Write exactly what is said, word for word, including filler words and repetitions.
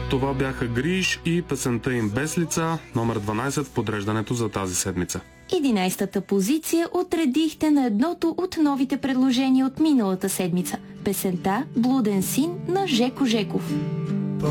Това бяха Гриш и песента им Без лица, номер дванайсет в подреждането за тази седмица. единайсетата позиция отредихте на едното от новите предложения от миналата седмица. Песента Блуден син на Жеко Жеков.